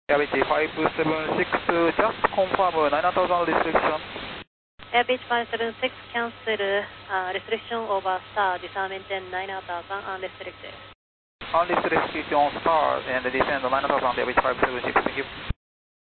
Airbus 576, just confirm 9000 restriction. Airbus 576, cancel restriction over star, descend maintain 9000 unrestricted. Unrestricted on star and descend 9000 Airbus 576, thank you.